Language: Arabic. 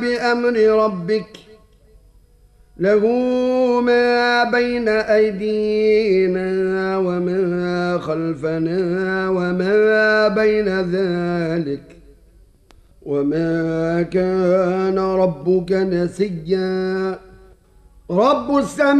بأمر ربك له ما بين أيدينا وما خلفنا وما بين ذلك وما كان ربك نسيا رب السماوات